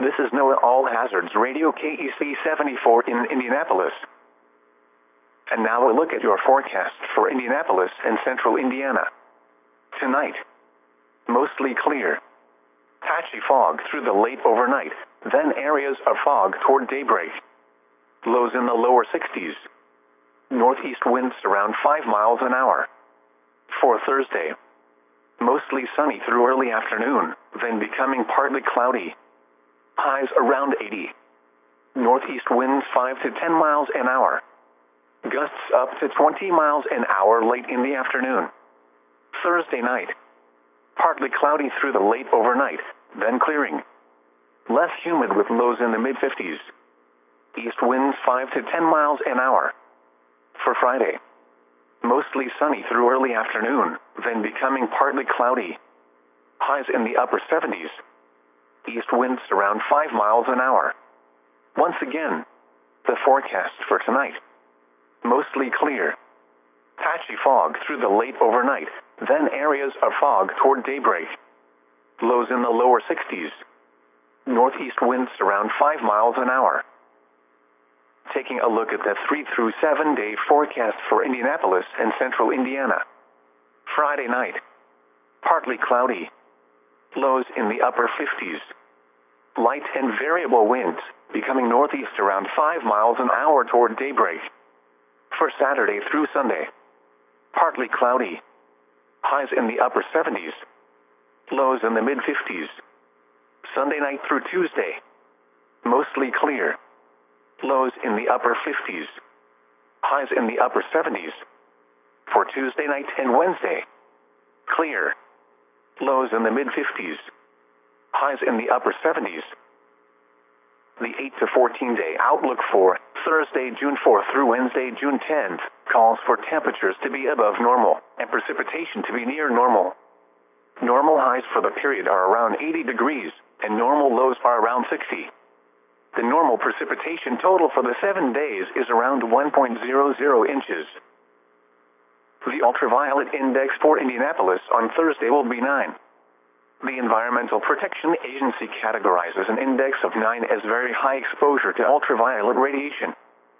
This is NOAA All Hazards Radio KEC 74 in Indianapolis. And now a look at your forecast for Indianapolis and central Indiana. Tonight, mostly clear. Patchy fog through the late overnight, then areas of fog toward daybreak. Lows in the lower 60s. Northeast winds around 5 miles an hour. For Thursday, mostly sunny through early afternoon, then becoming partly cloudy. Highs around 80. Northeast winds 5 to 10 miles an hour. Gusts up to 20 miles an hour late in the afternoon. Thursday night, partly cloudy through the late overnight, then clearing. Less humid with lows in the mid-50s. East winds 5 to 10 miles an hour. For Friday, mostly sunny through early afternoon, then becoming partly cloudy. Highs in the upper 70s. East winds around 5 miles an hour. Once again, the forecast for tonight. Mostly clear. Patchy fog through the late overnight, then areas of fog toward daybreak. Lows in the lower 60s. Northeast winds around 5 miles an hour. Taking a look at the 3 through 7 day forecast for Indianapolis and central Indiana. Friday night, partly cloudy. Lows in the upper 50s. Light and variable winds, becoming northeast around 5 miles an hour toward daybreak. For Saturday through Sunday, partly cloudy. Highs in the upper 70s. Lows in the mid-50s. Sunday night through Tuesday, mostly clear. Lows in the upper 50s. Highs in the upper 70s. For Tuesday night and Wednesday, clear. Lows in the mid-50s. Highs in the upper 70s. The 8 to 14 day outlook for Thursday, June 4th through Wednesday, June 10th, calls for temperatures to be above normal and precipitation to be near normal. Normal highs for the period are around 80 degrees, and normal lows are around 60. The normal precipitation total for the 7 days is around 1.00 inches. The ultraviolet index for Indianapolis on Thursday will be 9. The Environmental Protection Agency categorizes an index of 9 as very high exposure to ultraviolet radiation.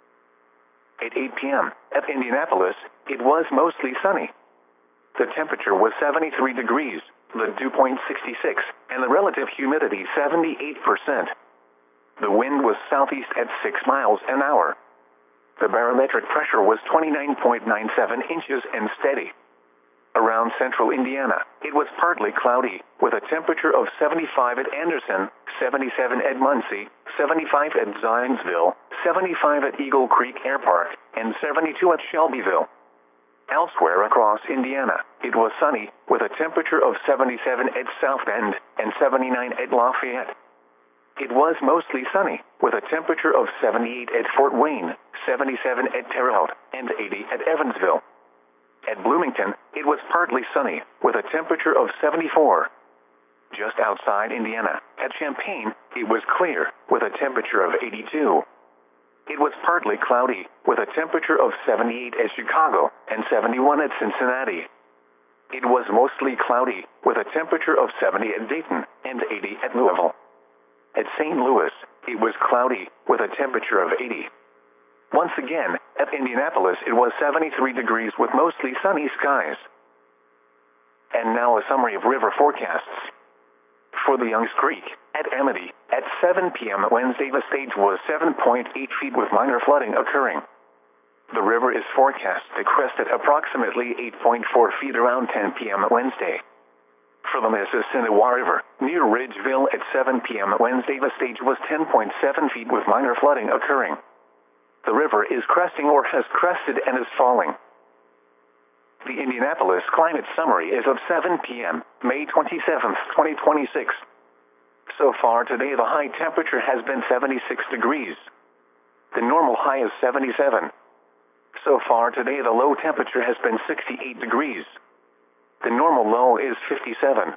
At 8 p.m. at Indianapolis, it was mostly sunny. The temperature was 73 degrees, the dew point 66, and the relative humidity 78%. The wind was southeast at 6 miles an hour. The barometric pressure was 29.97 inches and steady. Around central Indiana, it was partly cloudy, with a temperature of 75 at Anderson, 77 at Muncie, 75 at Zionsville, 75 at Eagle Creek Air Park, and 72 at Shelbyville. Elsewhere across Indiana, it was sunny, with a temperature of 77 at South Bend and 79 at Lafayette. It was mostly sunny, with a temperature of 78 at Fort Wayne, 77 at Terre Haute, and 80 at Evansville. At Bloomington, it was partly sunny, with a temperature of 74. Just outside Indiana, at Champaign, it was clear, with a temperature of 82. It was partly cloudy, with a temperature of 78 at Chicago and 71 at Cincinnati. It was mostly cloudy, with a temperature of 70 at Dayton and 80 at Louisville. At St. Louis, it was cloudy, with a temperature of 80. Once again, at Indianapolis, it was 73 degrees with mostly sunny skies. And now a summary of river forecasts. For the Youngs Creek, at Amity, at 7 p.m. Wednesday, the stage was 7.8 feet with minor flooding occurring. The river is forecast to crest at approximately 8.4 feet around 10 p.m. Wednesday. For the Mississinawa River, near Ridgeville, at 7 p.m. Wednesday, the stage was 10.7 feet with minor flooding occurring. The river is cresting or has crested and is falling. The Indianapolis Climate Summary is of 7 p.m., May 27, 2026. So far today, the high temperature has been 76 degrees. The normal high is 77. So far today, the low temperature has been 68 degrees. The normal low is 57. 1.06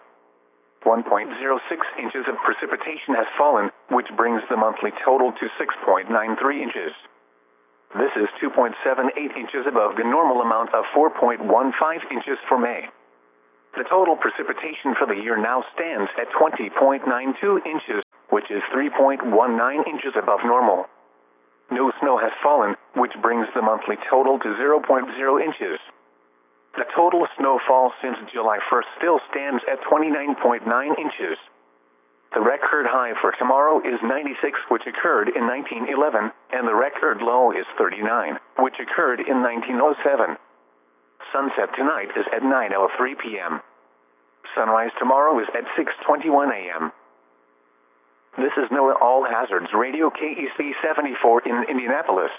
inches of precipitation has fallen, which brings the monthly total to 6.93 inches. This is 2.78 inches above the normal amount of 4.15 inches for May. The total precipitation for the year now stands at 20.92 inches, which is 3.19 inches above normal. No snow has fallen, which brings the monthly total to 0.0 inches. The total snowfall since July 1st still stands at 29.9 inches. The record high for tomorrow is 96, which occurred in 1911, and the record low is 39, which occurred in 1907. Sunset tonight is at 9:03 p.m. Sunrise tomorrow is at 6:21 a.m. This is NOAA All Hazards Radio KEC 74 in Indianapolis.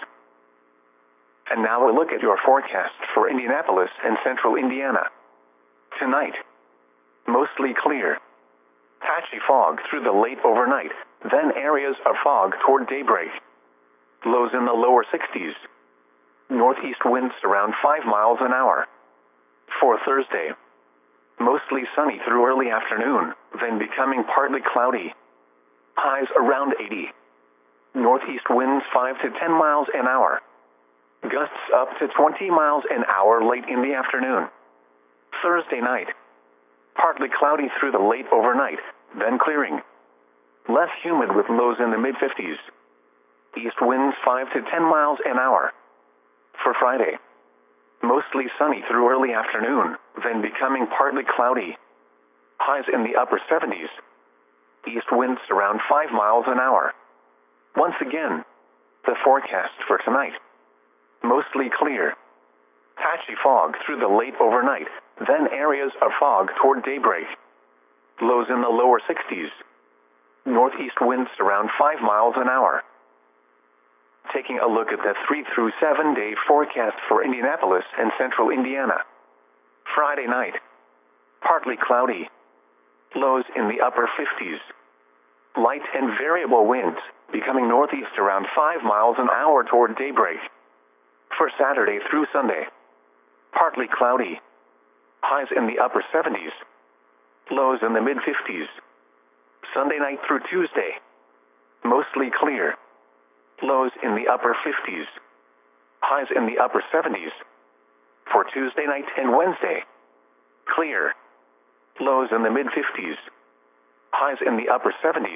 And now a look at your forecast for Indianapolis and central Indiana. Tonight, mostly clear. Patchy fog through the late overnight, then areas of fog toward daybreak. Lows in the lower 60s. Northeast winds around 5 miles an hour. For Thursday, mostly sunny through early afternoon, then becoming partly cloudy. Highs around 80. Northeast winds 5 to 10 miles an hour. Gusts up to 20 miles an hour late in the afternoon. Thursday night, partly cloudy through the late overnight, then clearing. Less humid with lows in the mid-50s. East winds 5 to 10 miles an hour. For Friday, mostly sunny through early afternoon, then becoming partly cloudy. Highs in the upper 70s. East winds around 5 miles an hour. Once again, the forecast for tonight. Mostly clear. Patchy fog through the late overnight, then areas of fog toward daybreak. Lows in the lower 60s. Northeast winds around 5 miles an hour. Taking a look at the 3 through 7 day forecast for Indianapolis and central Indiana. Friday night, partly cloudy. Lows in the upper 50s. Light and variable winds, becoming northeast around 5 miles an hour toward daybreak. For Saturday through Sunday, partly cloudy. Highs in the upper 70s. Lows in the mid-50s. Sunday night through Tuesday, mostly clear. Lows in the upper 50s. Highs in the upper 70s. For Tuesday night and Wednesday, clear. Lows in the mid-50s. Highs in the upper 70s.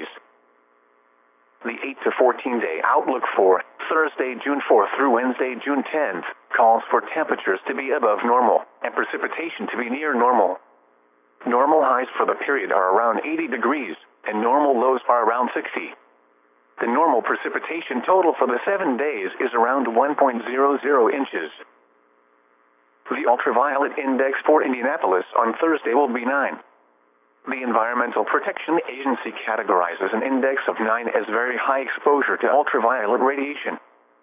The 8 to 14 day outlook for Thursday, June 4th through Wednesday, June 10th, calls for temperatures to be above normal and precipitation to be near normal. Normal highs for the period are around 80 degrees, and normal lows are around 60. The normal precipitation total for the 7 days is around 1.00 inches. The ultraviolet index for Indianapolis on Thursday will be 9. The Environmental Protection Agency categorizes an index of 9 as very high exposure to ultraviolet radiation.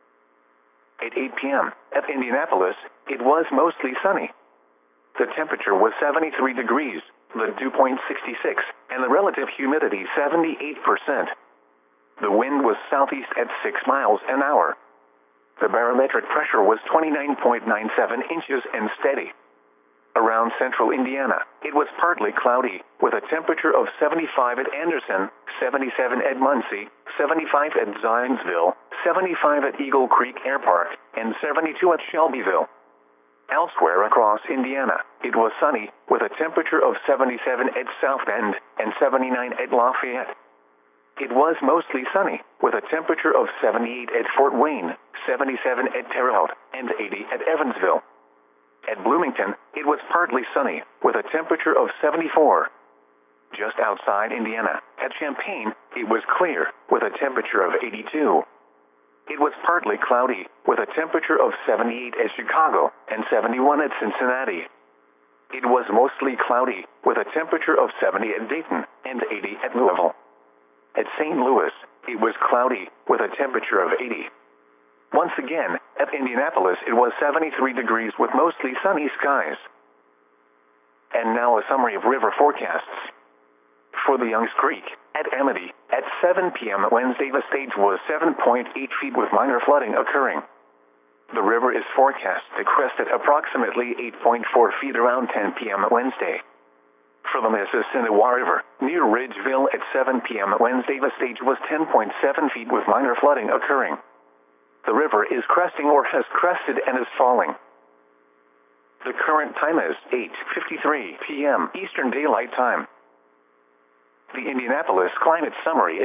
At 8 p.m. at Indianapolis, it was mostly sunny. The temperature was 73 degrees, the dew point 66, and the relative humidity 78%. The wind was southeast at 6 miles an hour. The barometric pressure was 29.97 inches and steady. Around central Indiana, it was partly cloudy, with a temperature of 75 at Anderson, 77 at Muncie, 75 at Zionsville, 75 at Eagle Creek Air Park, and 72 at Shelbyville. Elsewhere across Indiana, it was sunny, with a temperature of 77 at South Bend and 79 at Lafayette. It was mostly sunny, with a temperature of 78 at Fort Wayne, 77 at Terre Haute, and 80 at Evansville. At Bloomington, it was partly sunny, with a temperature of 74. Just outside Indiana, at Champaign, it was clear, with a temperature of 82. It was partly cloudy, with a temperature of 78 at Chicago and 71 at Cincinnati. It was mostly cloudy, with a temperature of 70 at Dayton and 80 at Louisville. At St. Louis, it was cloudy, with a temperature of 80. Once again, at Indianapolis, it was 73 degrees with mostly sunny skies. And now a summary of river forecasts. For the Youngs Creek, at Amity, at 7 p.m. Wednesday, the stage was 7.8 feet with minor flooding occurring. The river is forecast to crest at approximately 8.4 feet around 10 p.m. Wednesday. For the Mississinawa River, near Ridgeville, at 7 p.m. Wednesday, the stage was 10.7 feet with minor flooding occurring. The river is cresting or has crested and is falling. The current time is 8:53 p.m. Eastern Daylight Time. The Indianapolis Climate Summary